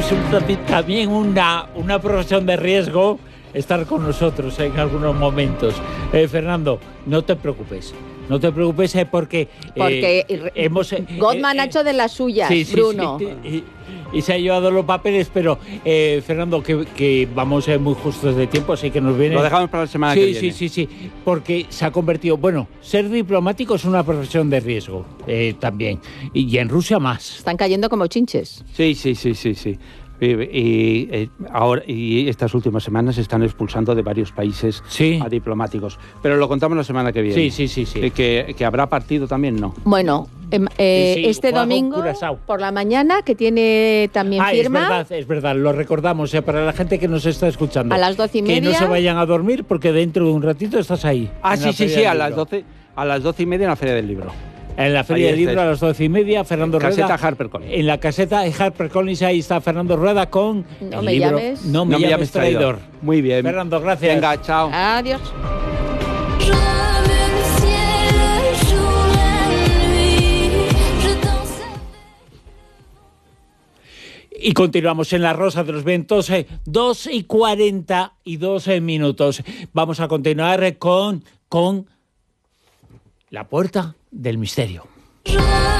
también una profesión de riesgo estar con nosotros en algunos momentos. Fernando, no te preocupes. No te preocupes porque Goldman ha hecho de las suyas, sí, Bruno. Sí, y se ha llevado los papeles, pero Fernando, que vamos muy justos de tiempo, así que nos viene... Lo dejamos para la semana que viene. Sí, porque se ha convertido... Bueno, ser diplomático es una profesión de riesgo también, y en Rusia más. Están cayendo como chinches. Sí. Y estas últimas semanas se están expulsando de varios países a diplomáticos. Pero lo contamos la semana que viene. Sí. Que habrá partido también, ¿no? Bueno, este domingo por la mañana, que tiene también firma. Es verdad, lo recordamos para la gente que nos está escuchando. A las 12:30. Que no se vayan a dormir porque dentro de un ratito estás ahí. Sí, a las 12:30 en la Feria del Libro. En la Feria del Libro a las 12:30, Fernando Rueda. Caseta HarperCollins. En la caseta de HarperCollins, ahí está Fernando Rueda con No me llames. No me llames traidor. Muy bien. Fernando, gracias. Venga, chao. Adiós. Y continuamos en La Rosa de los Vientos, 2:42 minutos. Vamos a continuar con La Puerta del Misterio.